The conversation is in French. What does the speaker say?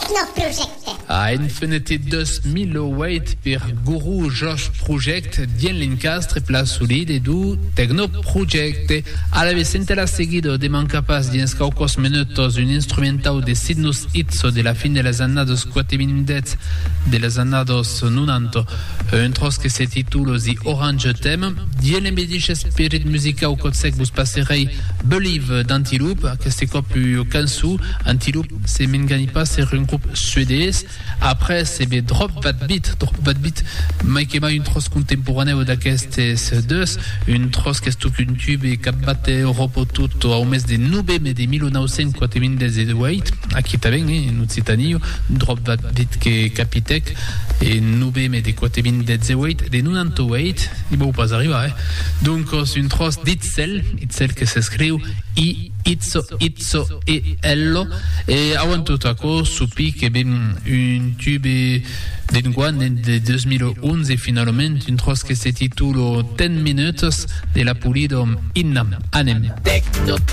Infinity 2008 per Guru Josh Project, dien l'incastre Place Solide e du Techno Project. Alla Vicentela seguido de Mancapaz di escaucos minutos un instrumental de Sidnus Itzo de la fin de las annados 4 de las annados 90, un tros que se titula The Orange Theme. Dien medice spirit musical cotsec bus passerei Believe d'Antiloop, che c'est più cansu. Antiloop, c'est Menganipa, c'est un groupe suédois. Après, c'est Drop That Beat, Mike une tros contemporanea d'aquestes deux, une tros que est un tube et cap batte Europe tutto au mes de nube, mais de 1948, aquí también, en Occitanio, Drop That Beat que Capitec, et nube, mais de 48, de 98, il va pas arriver, Donc, c'est une tros d'Itzel que s'écrit Itzo e Ello, e avant tout à coup, soupi que ben un tube d'Enguan de 2011 et finalement une tros que se titula 10 minutes de la Pulido Innam Anem. Techno